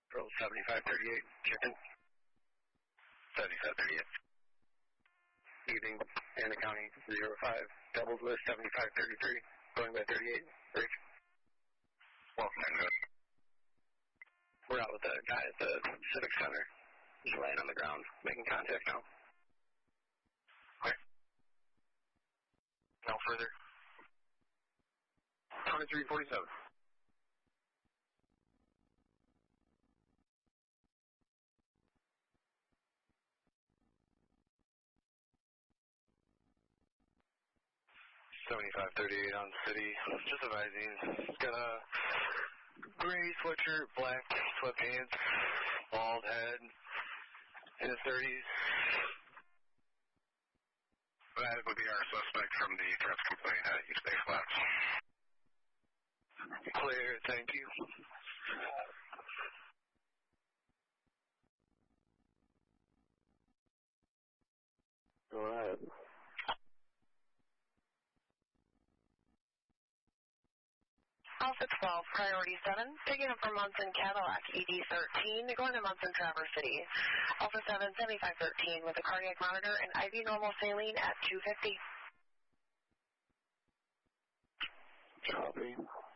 Roll 7538, chicken. 7538. Evening, Anna County 05, doubles with 7533, going by 38, break. Welcome into it. We're out with the guy at the Civic Center. He's laying on the ground, making contact now. Okay. No further. 2347. $75.38 on city. Just advising. He's got a gray sweatshirt, black sweatpants, bald head, in his 30s. That would be our suspect from the threats complaint at East Bay Flats. Clear, thank you. Go ahead. Alpha 12, priority 7, picking up from Munson Cadillac, ED 13, going to Munson Traverse City. Alpha 7, 7513 with a cardiac monitor and IV normal saline at 250. Copy.